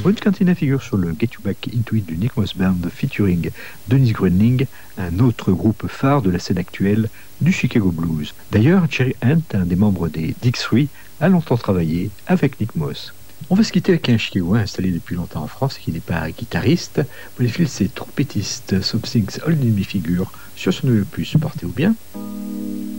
Bruce Cantina figure sur le Get You Back Into It du Nick Moss Band featuring Dennis Gröning, un autre groupe phare de la scène actuelle du Chicago Blues. D'ailleurs, Jerry Hunt, un des membres des Dixie, a longtemps travaillé avec Nick Moss. On va se quitter avec un Chicagois installé depuis longtemps en France et qui n'est pas guitariste. Pour les fils, c'est trompettiste. Something's Holding Me figure sur son nouvel opus. Portez-vous bien.